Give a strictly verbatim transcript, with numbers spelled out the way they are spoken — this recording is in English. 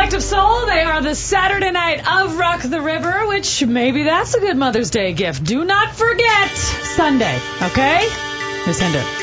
Collective Soul. They are the Saturday night of Rock the River, which maybe that's a good Mother's Day gift. Do not forget Sunday, okay? Lucinda.